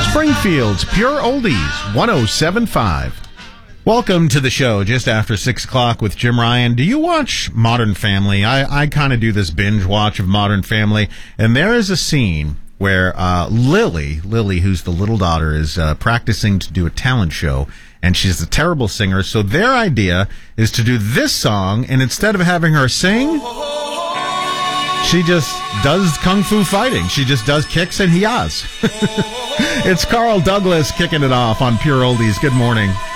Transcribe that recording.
Springfield's Pure Oldies 1075. Welcome to the show just after 6 o'clock with Jim Ryan. Do you watch Modern Family? I kind of do this binge watch of Modern Family, and there is a scene where Lily, who's the little daughter, is practicing to do a talent show, and she's a terrible singer, so their idea is to do this song, and instead of having her sing, she just does kung fu fighting. She just does kicks and hiyas. It's Carl Douglas kicking it off on Pure Oldies. Good morning.